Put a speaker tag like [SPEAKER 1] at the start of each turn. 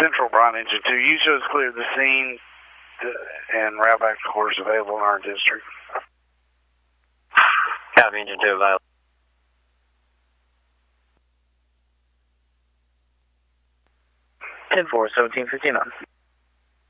[SPEAKER 1] Central Bryan Engine 2. You shows cleared the scene and route back to course available in our district.
[SPEAKER 2] Copy, Engine 2 available.
[SPEAKER 3] 10-4, 1759.